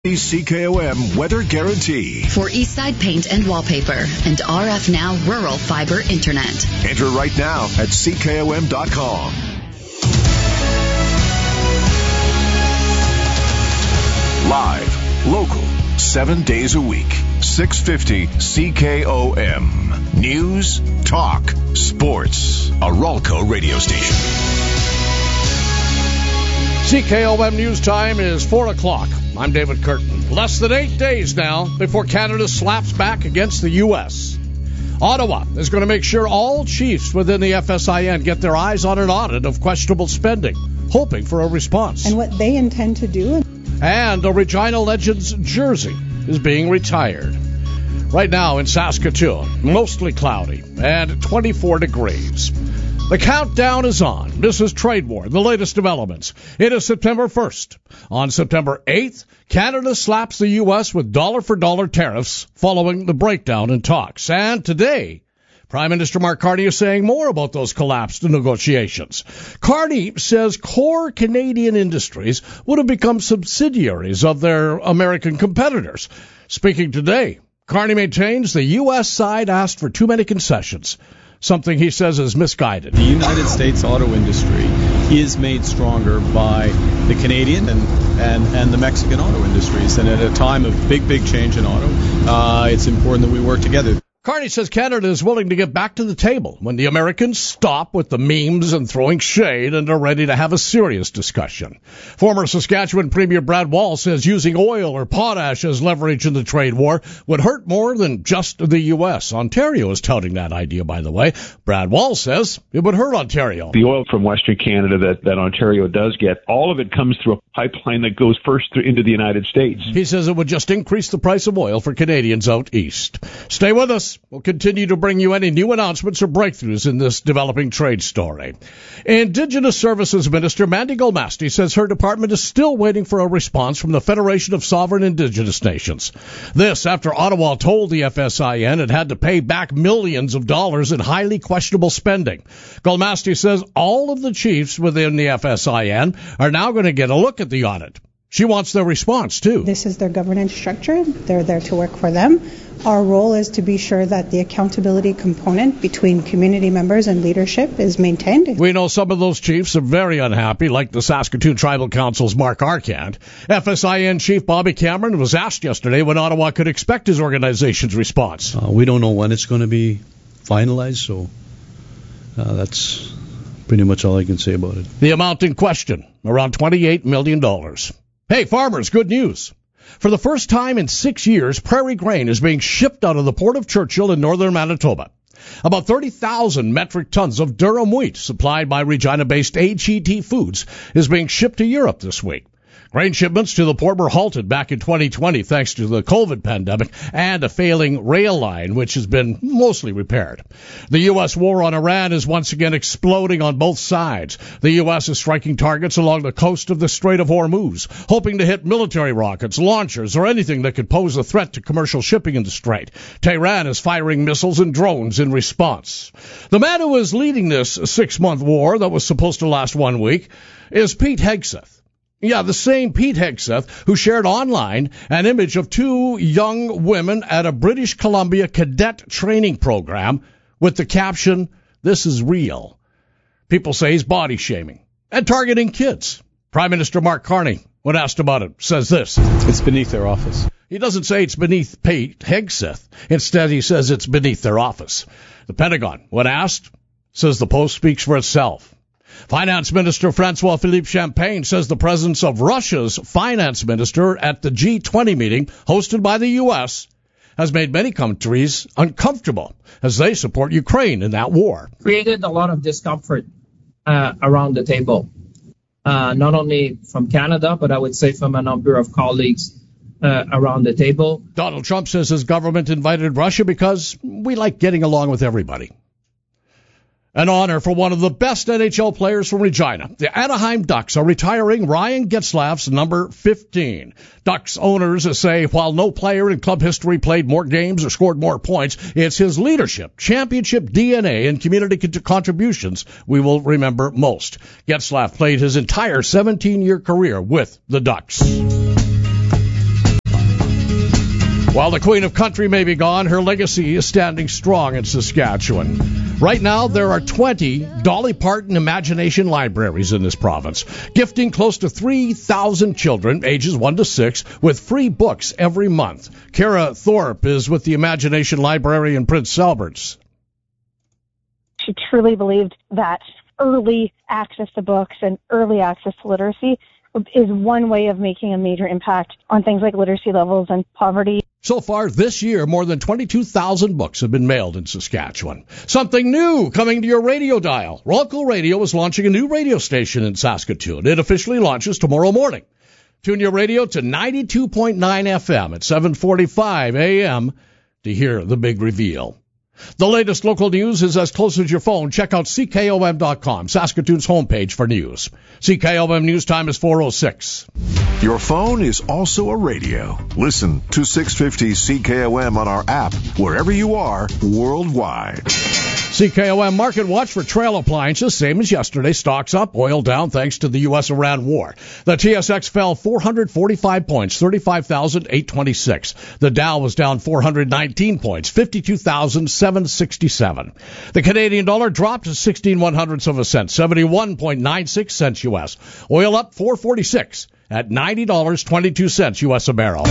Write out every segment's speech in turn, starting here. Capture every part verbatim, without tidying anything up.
C K O M Weather Guarantee. For Eastside Paint and Wallpaper and R F Now Rural Fiber Internet. Enter right now at C K O M dot com. Live, local, seven days a week. six fifty C K O M. News, talk, sports. A Ralco radio station. C K O M News Time is four o'clock. I'm David Curtin. Less than eight days now before Canada slaps back against the U S Ottawa is going to make sure all chiefs within the F S I N get their eyes on an audit of questionable spending, hoping for a response. And what they intend to do. And a Regina Legends jersey is being retired. Right now in Saskatoon, mostly cloudy and twenty-four degrees. The countdown is on. This is Trade War, the latest developments. It is September first. On September eighth, Canada slaps the U S with dollar-for-dollar tariffs following the breakdown in talks. And today, Prime Minister Mark Carney is saying more about those collapsed negotiations. Carney says core Canadian industries would have become subsidiaries of their American competitors. Speaking today, Carney maintains the U S side asked for too many concessions, something he says is misguided. The United States auto industry is made stronger by the Canadian and, and, and the Mexican auto industries. And at a time of big, big change in auto, uh, it's important that we work together. Carney says Canada is willing to get back to the table when the Americans stop with the memes and throwing shade and are ready to have a serious discussion. Former Saskatchewan Premier Brad Wall says using oil or potash as leverage in the trade war would hurt more than just the U S Ontario is touting that idea, by the way. Brad Wall says it would hurt Ontario. The oil from Western Canada that, that Ontario does get, all of it comes through a pipeline that goes first through into the United States. He says it would just increase the price of oil for Canadians out east. Stay with us. We'll continue to bring you any new announcements or breakthroughs in this developing trade story. Indigenous Services Minister Mandy Golmasti says her department is still waiting for a response from the Federation of Sovereign Indigenous Nations. This after Ottawa told the F S I N it had to pay back millions of dollars in highly questionable spending. Golmasti says all of the chiefs within the F S I N are now going to get a look at the audit. She wants their response, too. This is their governance structure. They're there to work for them. Our role is to be sure that the accountability component between community members and leadership is maintained. We know some of those chiefs are very unhappy, like the Saskatoon Tribal Council's Mark Arcand. F S I N Chief Bobby Cameron was asked yesterday when Ottawa could expect his organization's response. Uh, we don't know when it's going to be finalized, so uh, that's pretty much all I can say about it. The amount in question, around twenty-eight million dollars. Hey, farmers, good news. For the first time in six years, prairie grain is being shipped out of the Port of Churchill in northern Manitoba. About thirty thousand metric tons of Durham wheat supplied by Regina-based H E T Foods is being shipped to Europe this week. Grain shipments to the port were halted back in twenty twenty thanks to the COVID pandemic and a failing rail line, which has been mostly repaired. The U S war on Iran is once again exploding on both sides. The U S is striking targets along the coast of the Strait of Hormuz, hoping to hit military rockets, launchers, or anything that could pose a threat to commercial shipping in the strait. Tehran is firing missiles and drones in response. The man who is leading this six-month war that was supposed to last one week is Pete Hegseth. Yeah, the same Pete Hegseth who shared online an image of two young women at a British Columbia cadet training program with the caption, "This is real." People say he's body shaming and targeting kids. Prime Minister Mark Carney, when asked about it, says this. It's beneath their office. He doesn't say it's beneath Pete Hegseth. Instead, he says it's beneath their office. The Pentagon, when asked, says the post speaks for itself. Finance Minister Francois-Philippe Champagne says the presence of Russia's finance minister at the G twenty meeting hosted by the U S has made many countries uncomfortable as they support Ukraine in that war. Created a lot of discomfort uh, around the table, uh, not only from Canada, but I would say from a number of colleagues uh, around the table. Donald Trump says his government invited Russia because we like getting along with everybody. An honor for one of the best N H L players from Regina. The Anaheim Ducks are retiring Ryan Getzlaf's number fifteen. Ducks owners say while no player in club history played more games or scored more points, it's his leadership, championship D N A, and community contributions we will remember most. Getzlaf played his entire seventeen-year career with the Ducks. While the Queen of Country may be gone, her legacy is standing strong in Saskatchewan. Right now, there are twenty Dolly Parton Imagination Libraries in this province, gifting close to three thousand children, ages one to six, with free books every month. Kara Thorpe is with the Imagination Library in Prince Alberts. She truly believed that early access to books and early access to literacy is one way of making a major impact on things like literacy levels and poverty. So far this year, more than twenty-two thousand books have been mailed in Saskatchewan. Something new coming to your radio dial. Rolco Radio is launching a new radio station in Saskatoon. It officially launches tomorrow morning. Tune your radio to ninety-two point nine F M at seven forty-five A M to hear the big reveal. The latest local news is as close as your phone. Check out C K O M dot com, Saskatoon's homepage for news. C K O M News Time is four oh six. Your phone is also a radio. Listen to six fifty C K O M on our app, wherever you are, worldwide. C K O M Market Watch for trail appliances, same as yesterday. Stocks up, oil down thanks to the U S Iran war. The T S X fell four hundred forty-five points, thirty-five thousand eight hundred twenty-six. The Dow was down four hundred nineteen points, fifty-two thousand seven hundred sixty-seven. The Canadian dollar dropped to sixteen one hundredths of a cent, seventy-one point nine six cents U S. Oil up four forty-six at ninety dollars and twenty-two cents U S a barrel.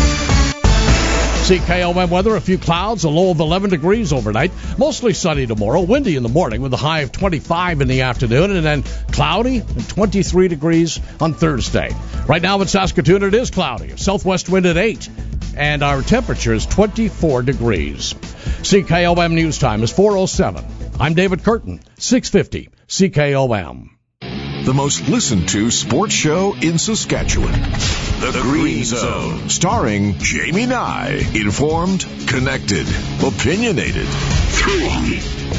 C K O M weather, a few clouds, a low of eleven degrees overnight. Mostly sunny tomorrow, windy in the morning with a high of twenty-five in the afternoon, and then cloudy and twenty-three degrees on Thursday. Right now in Saskatoon, it is cloudy. Southwest wind at eight, and our temperature is twenty-four degrees. C K O M News Time is four oh seven. I'm David Curtin, six fifty C K O M. The most listened to sports show in Saskatchewan. The, the Green Zone. Starring Jamie Nye. Informed, connected, opinionated. Three.